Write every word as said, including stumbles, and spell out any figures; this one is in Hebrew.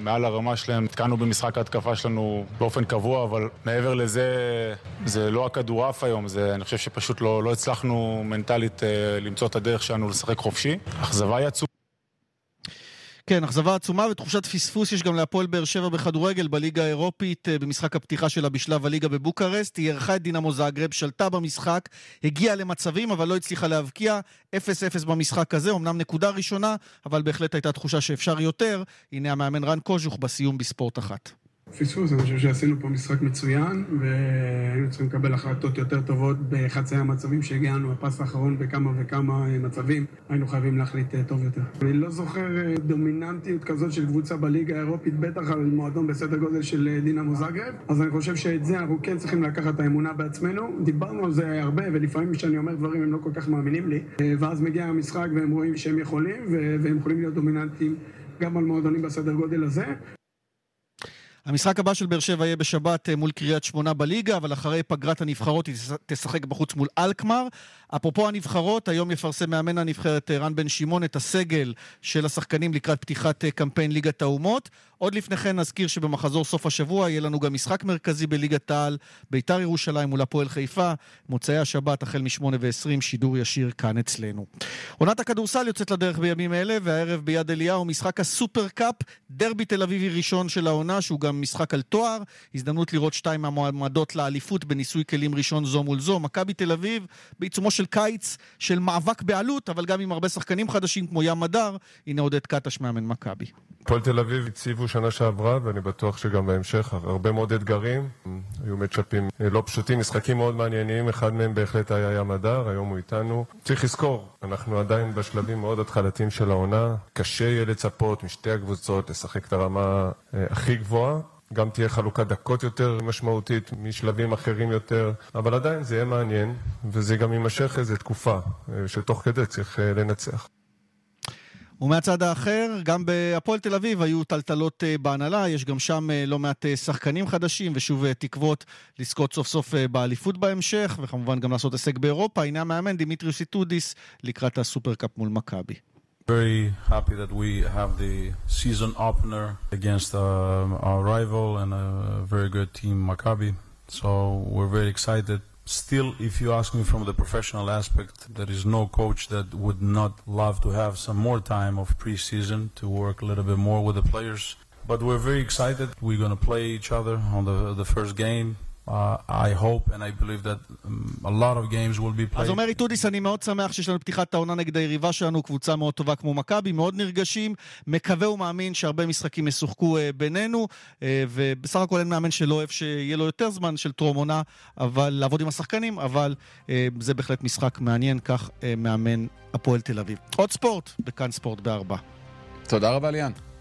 מעל הרמה שלהם. התקענו במשחק ההתקפה שלנו באופן קבוע, אבל מעבר לזה, זה לא הכדורעף היום, זה, אני חושב שפשוט לא, לא הצלחנו מנטלית למצוא את הדרך שלנו לשחק חופשי. אכזבה יצאו. כן, אכזבה עצומה ותחושת פספוס יש גם להפועל באר שבע בכדורגל בליגה האירופית, במשחק הפתיחה שלה בשלב הליגה בבוקרשט. היא ערכה את דינמו זאגרב, שלטה במשחק, הגיעה למצבים אבל לא הצליחה להבקיע. אפס אפס במשחק הזה, אמנם נקודה ראשונה, אבל בהחלט הייתה תחושה שאפשר יותר. הנה המאמן רן קוז'וך בסיום בספורט אחת. פספוס, אני חושב שעשינו פה משחק מצוין, והיינו צריכים לקבל החלטות יותר טובות בחצי המצבים שהגענו, הפס האחרון בכמה וכמה מצבים, היינו חייבים להחליט טוב יותר. אני לא זוכר דומיננטיות כזאת של קבוצה בליגה האירופית, בטח על מועדון בסדר גודל של דינמו זאגרב, אז אני חושב שאת זה אנחנו כן צריכים לקחת את האמונה בעצמנו. דיברנו על זה הרבה, ולפעמים כשאני אומר דברים הם לא כל כך מאמינים לי, ואז מגיע המשחק והם רואים שהם יכולים, והם יכולים להיות דומיננטיים גם על מועדונים בסדר גודל הזה. המשחק הבא של באר שבע יהיה בשבת מול קריית שמונה בליגה, אבל אחרי פגרת הנבחרות היא תשחק בחוץ מול אלקמר. אפרופו הנבחרות, היום יפרסם מאמן הנבחרת רן בן שמעון את הסגל של השחקנים לקראת פתיחת קמפיין ליגת האומות. עוד לפני כן נזכיר שבמחזור סוף השבוע יהיה לנו גם משחק מרכזי בליגת העל, ביתר ירושלים מול הפועל חיפה, מוצאי השבת החל מ-שמונה ועשרים, שידור ישיר כאן אצלנו. עונת הכדורסל יוצאת לדרך בימים אלה, והערב ביד אליהו משחק הסופר קאפ, דרבי תל אביבי ראשון של העונה, שהוא גם משחק על תואר, הזדמנות לראות שתיים מהמועמדות לאליפות בניסוי כלים ראשון זו מול זו. מכבי תל אביב בעיצומו של קיץ של מאבק בעלות, אבל גם עם הרבה שחקנים חדשים כמו ים מדר. הנה עודד קטש מאמן מכבי. הפועל תל אביב הציבו שנה שעברה, ואני בטוח שגם בהמשך הרבה מאוד אתגרים, היו מצ'אפים לא פשוטים, משחקים מאוד מעניינים, אחד מהם בהחלט היה ים מדר, היום הוא איתנו. צריך לזכור, אנחנו עדיין בשלבים מאוד התחלתיים של העונה, קשה יהיה לצפות משתי הקבוצות לשחק את הרמה הכי גבוהה, גם תהיה חלוקת דקות יותר משמעותית משלבים אחרים יותר, אבל עדיין זה יהיה מעניין, וזה גם יימשך איזו תקופה שתוך כדי צריך לנצח. ומהצד האחר, גם בהפועל תל אביב היו טלטלות בהנהלה, יש גם שם לא מעט שחקנים חדשים, ושוב תקוות לזכות סוף סוף באליפות בהמשך, וכמובן גם לעשות הישג באירופה. הנה המאמן דימיטריוס איטודיס לקראת הסופרקאפ מול מכבי. Very happy that we have the season opener against uh, our rival and a very good team, Maccabi. So we're very excited. Still, if you ask me from the professional aspect, there is no coach that would not love to have some more time of pre-season to work a little bit more with the players. But we're very excited. We're going to play each other on the, the first game. Uh, I hope and I believe that um, a lot of games will be played. אז אומר איטודיס, אני מאוד שמח שיש לנו פתיחת העונה נגד היריבה שלנו, קבוצה מאוד טובה כמו מכבי, מאוד נרגשים, מקווה ומאמין שהרבה משחקים ישוחקו uh, בינינו, uh, ובסך הכל אין מאמן שלא אוהב שיהיה לו יותר זמן של טרום עונה, אבל לעבוד עם השחקנים, אבל uh, זה בהחלט משחק מעניין, כך uh, מאמן הפועל תל אביב. עוד ספורט, בכאן ספורט בארבע. תודה רבה ליאן.